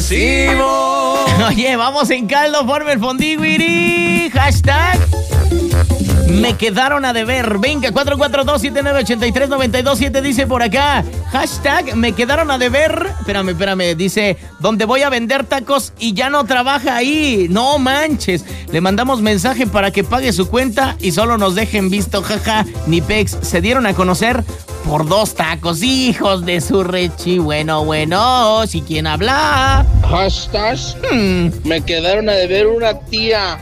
recibo. Oye, vamos en caldo, forma el fondiguiri. Hashtag me quedaron a deber. Venga, 442-7983-927 dice por acá. Hashtag me quedaron a deber. Espérame. Dice, donde voy a vender tacos y ya no trabaja ahí. No manches. Le mandamos mensaje para que pague su cuenta y solo nos dejen visto. Jaja, ni pex. Se dieron a conocer por 2 tacos. Hijos de su rechi. Bueno. Si quien habla. Hashtag me quedaron a deber una tía.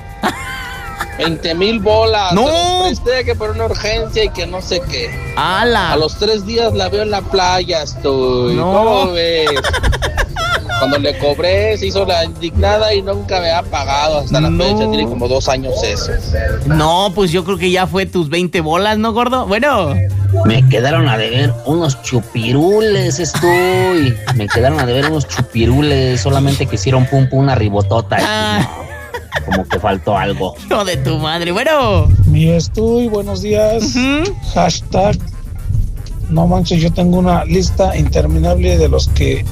20,000 bolas. No. Se los presté que por una urgencia y que no sé qué. ¡Hala! A los 3 días la veo en la playa, estoy. No. ¿Cómo ves? Cuando le cobré se hizo la indignada y nunca me ha pagado hasta la fecha. Tiene como 2 años eso. No, pues yo creo que ya fue tus 20 bolas, ¿no, gordo? Bueno. Me quedaron a deber unos chupirules, estoy. Me quedaron a deber unos chupirules. Solamente que hicieron pum una ribotota. No, como que faltó algo. Hijo de tu madre, bueno. Mi estoy, buenos días. Hashtag no manches, yo tengo una lista interminable de los que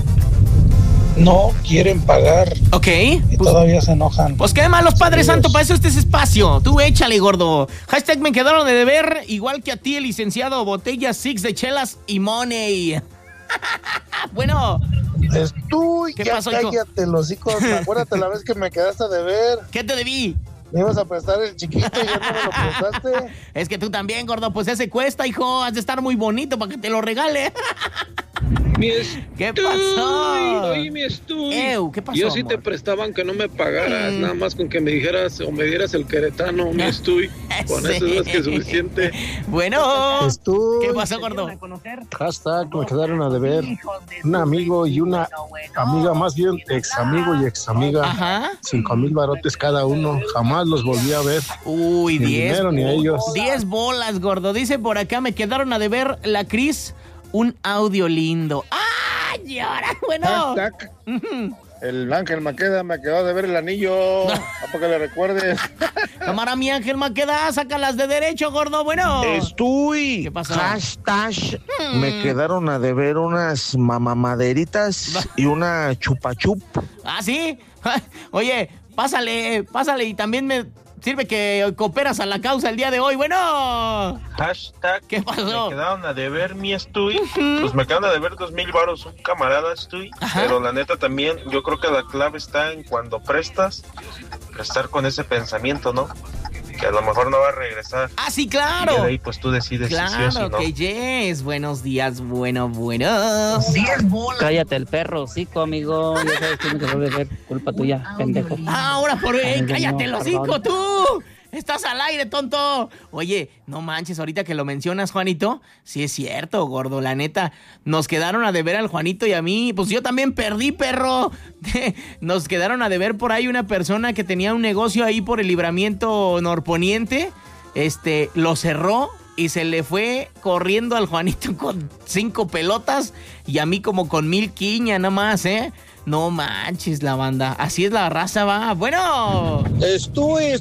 no quieren pagar. Ok. Y todavía se enojan. Pues qué malos, Padre Santo, para eso este es espacio. Tú échale, gordo. Hashtag me quedaron de deber, igual que a ti, el licenciado Botella Six de chelas y money. Bueno. Estoy, ¿Qué ya pasó, hijo? cállate los hijos. Acuérdate la vez que me quedaste a deber. ¿Qué te debí? Me ibas a prestar el chiquito y ya no me lo prestaste. Es que tú también, gordo, pues ese cuesta, hijo. Has de estar muy bonito para que te lo regale. ¿Qué pasó? Oye, mi estuy. ¿Qué pasó, Yo sí amor? te prestaban que no me pagaras, nada más con que me dijeras o me dieras el queretano, mi estuy. Con eso es más que suficiente. Bueno, Estoy. ¿qué pasó, gordo? Hashtag me quedaron a deber un amigo y una amiga, más bien ex amigo y ex amiga. Ajá. 5,000 barotes cada uno. Jamás los volví a ver. Uy, Ni 10. dinero ni a ellos. 10 bolas, gordo. Dice por acá, me quedaron a deber la Cris un audio lindo. ¡Ay, llora! Bueno. Hashtag el Ángel Maqueda me quedó de ver el anillo. Para que le recuerdes. Cámara, mi Ángel Maqueda, sácalas de derecho, gordo. Bueno. Estoy. ¿Qué pasó? Hashtag me quedaron a deber unas mamamaderitas y una chupachup. ¿Ah, sí? Oye, pásale y también me sirve que cooperas a la causa el día de hoy. Bueno. Hashtag ¿Qué pasó? me quedaron a deber mi estuy. Pues me quedaron a deber 2,000 varos un camarada estuy. Pero la neta también, yo creo que la clave está en cuando prestas, prestar con ese pensamiento, ¿no? Que a lo mejor no va a regresar. Ah, sí, claro. Y de ahí pues tú decides si sí o si Claro no. que yes. Buenos días, bueno. 10 bolas. Cállate el perro, hocico, amigo. Ya sabes que me quedó de ver. Culpa tuya, pendejo. Ahora por Ay, cállate no, el hocico, perdón. tú. Estás al aire, tonto. Oye, no manches, ahorita que lo mencionas, Juanito, sí es cierto, gordo, la neta. Nos quedaron a deber al Juanito y a mí. Pues yo también perdí, perro. Nos quedaron a deber por ahí una persona que tenía un negocio ahí por el Libramiento Norponiente. Lo cerró y se le fue corriendo al Juanito con 5 pelotas y a mí como con 1,000 quiña nada más, ¿eh? No manches, la banda. Así es la raza, va. Bueno. Estoy.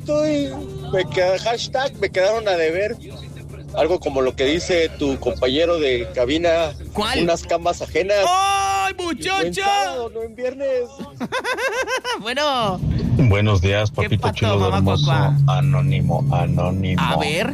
Hashtag me quedaron a deber. Algo como lo que dice tu compañero de cabina. ¿Cuál? Unas camas ajenas. ¡Ay, En muchacha! sábado, no en viernes. Bueno. Buenos días, ¿Qué papito pato, chulo mamá hermoso. cuacua? Anónimo. A ver.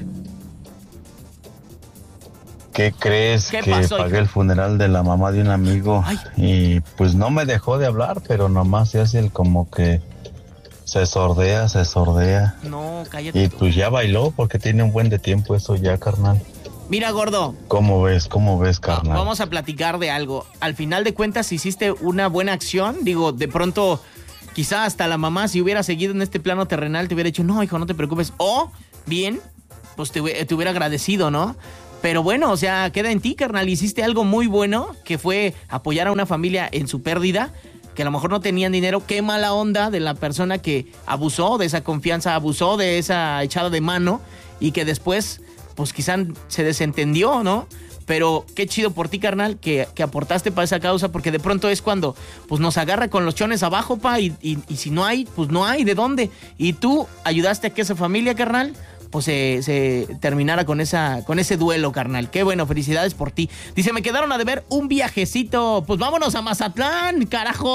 ¿Qué crees? ¿Qué Que pasó, pagué hijo? el funeral de la mamá de un amigo. Ay. Y pues no me dejó de hablar, pero nomás se hace el como que se sordea. No, cállate. Y pues ya bailó porque tiene un buen de tiempo eso ya, carnal. Mira, gordo. ¿Cómo ves, carnal? Vamos a platicar de algo. Al final de cuentas, hiciste una buena acción. Digo, de pronto, quizá hasta la mamá, si hubiera seguido en este plano terrenal, te hubiera dicho, no, hijo, no te preocupes. O, bien, pues te hubiera agradecido, ¿no? Pero bueno, o sea, queda en ti, carnal. Hiciste algo muy bueno, que fue apoyar a una familia en su pérdida, que a lo mejor no tenían dinero. Qué mala onda de la persona que abusó de esa confianza, abusó de esa echada de mano y que después, pues quizá se desentendió, ¿no? Pero qué chido por ti, carnal, que aportaste para esa causa, porque de pronto es cuando pues nos agarra con los chones abajo, pa, y si no hay, pues no hay de dónde. Y tú ayudaste a que esa familia, carnal, pues se terminara con ese duelo, carnal. Qué bueno, felicidades por ti. Dice, me quedaron a deber un viajecito. Pues vámonos a Mazatlán, carajo.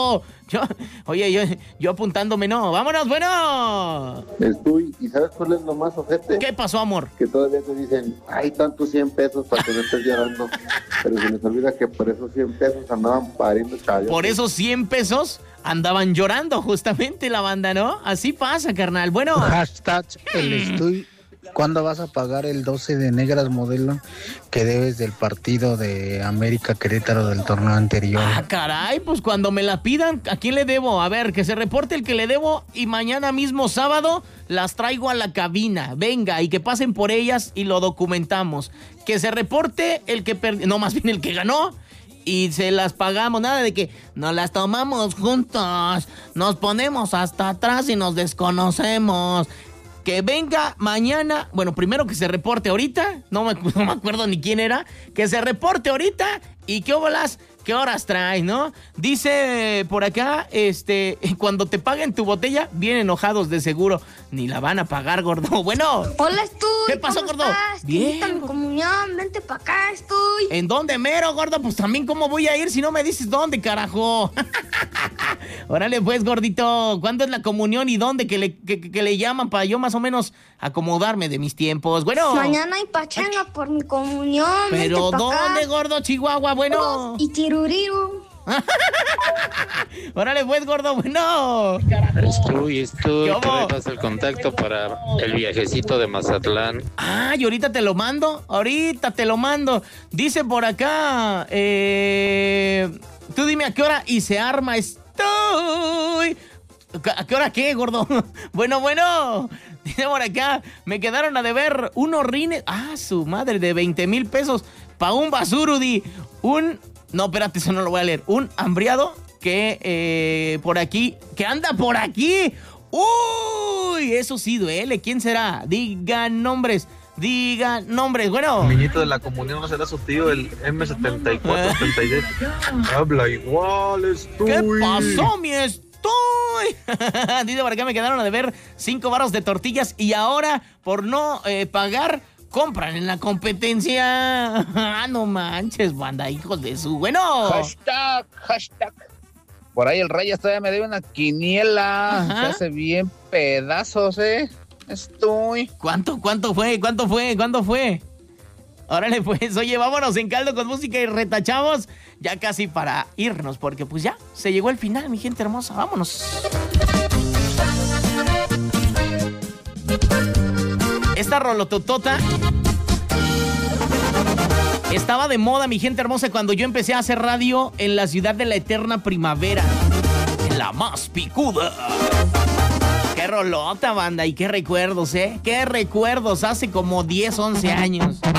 Yo apuntándome, no. ¡Vámonos, bueno! Estoy, ¿y sabes cuál es lo más ojete? ¿Qué pasó, amor? Que todavía te dicen, hay tantos 100 pesos para que no estés llorando. Pero se les olvida que por esos 100 pesos andaban pariendo chavos. Por esos 100 pesos andaban llorando justamente la banda, ¿no? Así pasa, carnal. Bueno. Hashtag el estoy. ¿Cuándo vas a pagar el 12 de negras modelo que debes del partido de América Querétaro del torneo anterior? Ah, caray, pues cuando me la pidan, ¿a quién le debo? A ver, que se reporte el que le debo y mañana mismo sábado las traigo a la cabina. Venga, y que pasen por ellas y lo documentamos. Que se reporte el que no, más bien el que ganó. Y se las pagamos, nada de que nos las tomamos juntos, nos ponemos hasta atrás y nos desconocemos. Que venga mañana, bueno, primero que se reporte ahorita, no me acuerdo ni quién era, que se reporte ahorita y qué horas trae, ¿no? Dice por acá, cuando te paguen tu botella, bien enojados de seguro, ni la van a pagar, gordo. Bueno. Hola, Estoy. ¿Qué pasó, gordo? Estás? Bien. Mi comunión, vente para acá, Estoy. ¿En dónde, mero, gordo? Pues también, ¿cómo voy a ir si no me dices dónde, carajo? Órale, pues, gordito, ¿cuándo es la comunión y dónde que le llaman para yo más o menos acomodarme de mis tiempos? Bueno. Mañana hay pachanga por mi comunión. ¿Pero dónde, gordo, Chihuahua? Bueno. Y tiruriru. Órale, pues, gordo, bueno. Estoy, que me pasa el contacto para el viajecito de Mazatlán. Ah, y ahorita te lo mando, Dice por acá, tú dime a qué hora y se arma Estoy. ¿A qué hora qué, gordo? Bueno. Dice por acá, me quedaron a deber unos rines. Ah, su madre, de 20,000 pesos pa' un basurudi. No, espérate, eso no lo voy a leer. Un hambriado que anda por aquí. ¡Uy! Eso sí duele. ¿Quién será? Digan nombres. Bueno. El niñito de la comunión no será su tío, el M7436. Habla igual, Estoy. ¿Qué pasó, mi Estoy? Dice por acá, me quedaron a deber 5 barras de tortillas y ahora, por no pagar, compran en la competencia. Ah, no manches, banda, hijos de su... Bueno. Hashtag. Por ahí el Reyes todavía me debe una quiniela. Se hace bien pedazos, Estoy. ¿Cuánto fue? Órale, pues, oye, vámonos en caldo con música y retachamos ya casi para irnos, porque pues ya se llegó el final, mi gente hermosa. Vámonos. Esta rolototota estaba de moda, mi gente hermosa, cuando yo empecé a hacer radio en la ciudad de la eterna primavera, en la más picuda. Qué rolota, banda, y qué recuerdos, Qué recuerdos, hace como 10, 11 años.